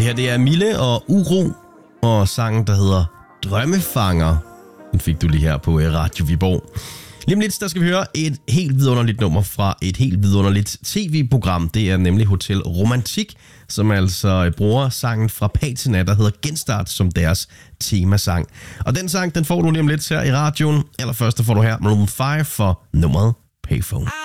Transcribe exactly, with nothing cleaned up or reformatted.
her det er Mille og Uro, og sangen, der hedder Drømmefanger. Den fik du lige her på Radio Viborg. Lige om lidt, der skal vi høre et helt vidunderligt nummer fra et helt vidunderligt tv-program. Det er nemlig Hotel Romantik, som altså bruger sangen fra Patina, der hedder Genstart, som deres temasang. Og den sang, den får du lige om lidt her i radioen. Allerførst får du her Maroon fem for nummeret Payphone.